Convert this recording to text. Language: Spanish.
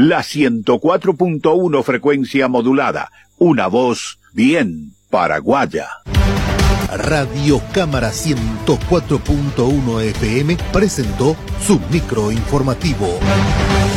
la 104.1 frecuencia modulada, una voz bien paraguaya. Radio Cámara 104.1 FM presentó su microinformativo.